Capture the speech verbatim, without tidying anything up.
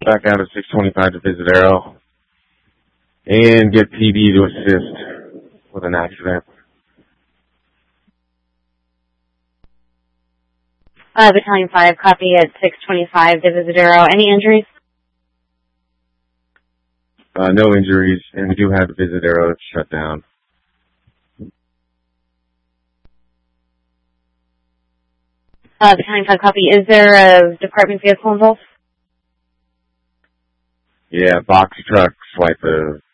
back out of six twenty-five to visit Arrow and get P B to assist with an accident. Uh, Battalion five, copy at six twenty-five to visit Arrow. Any injuries? Uh, no injuries, and we do have Visit Arrow shut down. Uh, Battalion five, copy. Is there a department vehicle involved? Yeah, box truck, swipe a